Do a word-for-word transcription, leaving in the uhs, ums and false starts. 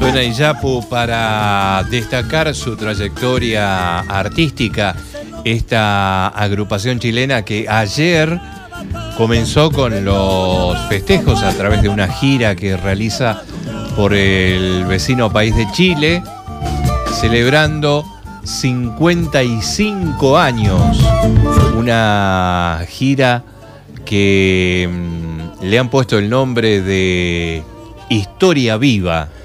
Suena Iyapu para destacar su trayectoria artística. Esta agrupación chilena que ayer comenzó con los festejos a través de una gira que realiza por el vecino país de Chile, celebrando cincuenta y cinco años. Una gira que mmm, le han puesto el nombre de Historia Viva.